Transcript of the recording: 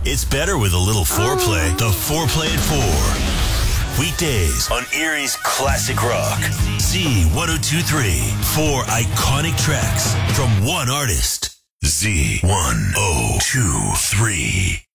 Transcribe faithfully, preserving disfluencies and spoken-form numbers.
It's better with a little foreplay. The Foreplay at four. Weekdays on Erie's Classic Rock. Z ten twenty-three. Four iconic tracks from one artist. Z ten twenty-three.